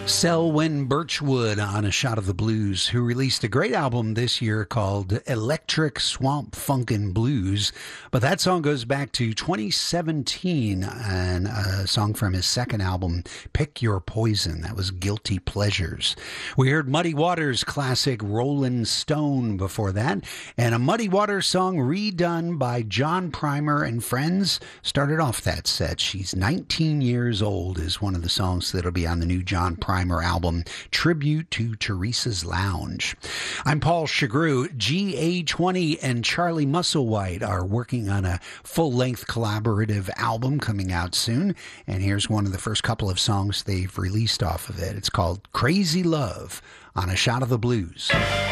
Selwyn Birchwood on A Shot of the Blues, who released a great album this year called Electric Swamp Funkin' Blues. But that song goes back to 2017 and a song from his second album, Pick Your Poison. That was Guilty Pleasures. We heard Muddy Waters' classic Rollin' Stone before that, and a Muddy Waters song redone by John Primer and Friends started off that set. She's 19 years old is one of the songs that'll be on the new John Primer album, Tribute to Teresa's Lounge. I'm Paul Chagru. GA20 and Charlie Musselwhite are working on a full-length collaborative album coming out soon, and here's one of the first couple of songs they've released off of it. It's called Crazy Love on A Shot of the Blues.